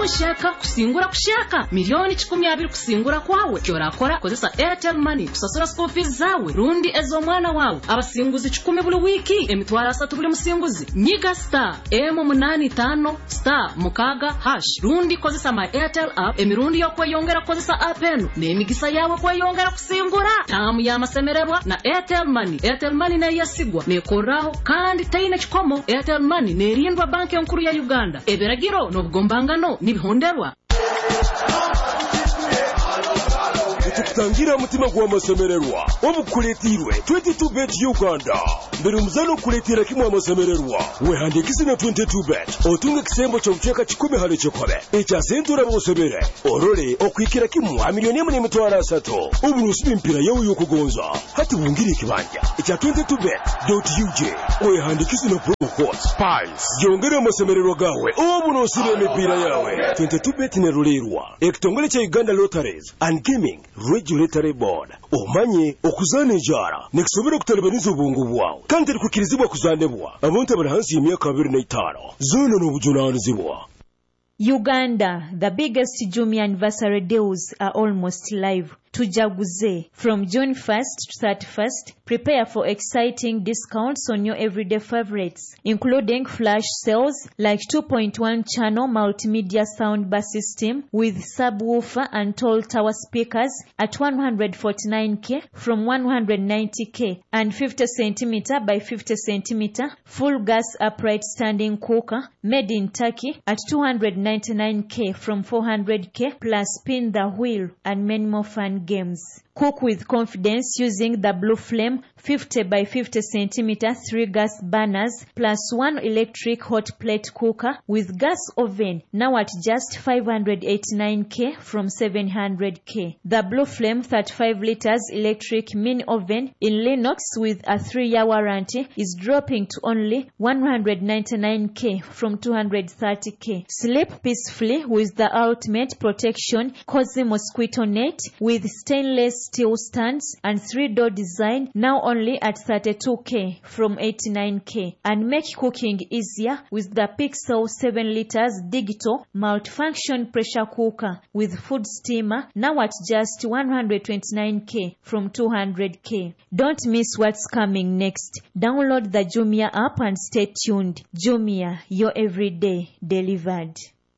mushaka kusingura kushaka milioni 12 kusingura kwawe kyorakora kozesa Airtel Money kusasura school fees zawe rundi ezo mwana wawe abasinguzi 10 buli wiki emitwara 3 buli musinguzi nyiga star M85 star mukaga hash rundi kozesa my Airtel app emirundi yo kweyongera kozesa app eno n'emigisa yawe kweyongera kusingura tamu yamasemererwa na Airtel Money. Airtel Money na yasigwa nekoraho kandi taina chikomo. Airtel Money nerindwa banki nkuru ya Uganda eberagiro n'obugombangano nibihonderwa. Tukutangira mutima gwa masemererwa obukuletirwe 22bet Uganda mbere umuzano kuletira kimwe amasemererwa wehandikisi na 22bet otunga kisembo cyo mcheka 10 hale cyokobe echa sentura bosebere orore okwikira kimwe milioni 3 uburusi bimpira yawe yokugonza hati bungiri kibanja echa 22bet.uj wehandikisi na promo code spice yongera amasemererwa gawe oburusi bemipira yawe 22bet ne rulerwa ekitongole cha Uganda Lotteries and Gaming Regulatory Board omanye okuzana ejara nekisobera kutalibaniza obungu bwawe kandi kukirizibwa kuzanebwa abantu abali hansi y'emyaka 25 zona n'obujunanizibwa. Uganda, the biggest Jumia anniversary deals are almost live. Tujaguze. From June 1st to 31st, prepare for exciting discounts on your everyday favorites, including flash sales like 2.1 channel multimedia soundbar system with subwoofer and tall tower speakers at 149k from 190k, and 50 cm by 50 cm full gas upright standing cooker made in Turkey at 299k from 400k, plus spin the wheel and many more fun games. Cook with confidence using the Blue Flame 50 by 50 cm 3 gas burners plus 1 electric hot plate cooker with gas oven, now at just 589k from 700k. The Blue Flame 35 liters electric mini oven in Linux with a 3-year warranty is dropping to only 199k from 230k. Sleep peacefully with the ultimate protection cozy mosquito net with stainless steel stands and 3-door design, now only at 32k from 89k. And make cooking easier with the Pixel 7 liters digital multifunction pressure cooker with food steamer, now at just 129k from 200k. Don't miss what's coming next. Download the Jumia app and stay tuned. Jumia, your everyday delivered.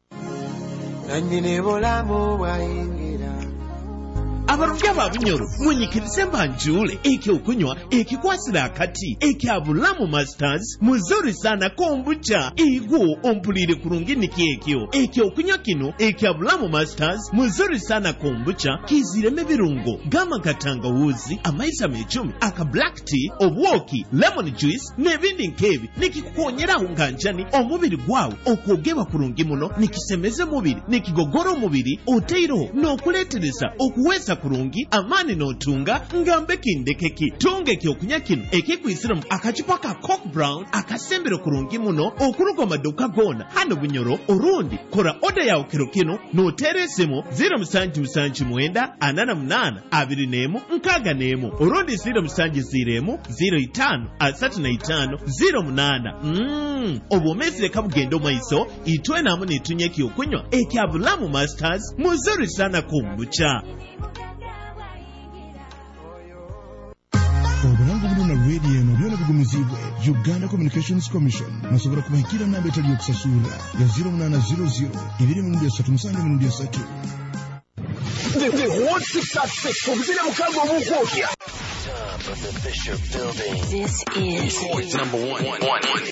Abarubya babinyoro munyikirize mbanjule okunywa ekikwasira akati ekyabulamu masters muzuri sana kombucha igwo ompulire kurungi nikyo okunywa kino ekyabulamu masters muzuri sana kombucha kizireme birungo gama katangawuzi amaisa mechumi aka black tea obwoki lemon juice nebindi nkebi nikikukonyera hunganjani omubiri gwawe okwogeba kurungi muno nikisemeze mubiri nikigogoro omubiri oteiro nokuletereza okuweza kurungi amani notunga ngambe kindekeki tunge kyokunya kino ekikwisira akacupa ka Coke Brown akasembero kurungi muno okuruga maduka gona hano bunyoro orundi kora order ya okero kino noteresemo 0779 88 abiri nkaga nemo orundi 0700 05 35 08 obomezire kabugendo maiso itwe namu nitunye kyokunywa ekyabulamu masters muzuri sana kombucha. Obulango buno na radio eno byona bigumizibwe Uganda Communications Commission nasobora kubahikira namba etali yokusasula ya 0800 237 The Hot 6 obuzile mukago obukokya. Top of the Bishop Building. This is number one.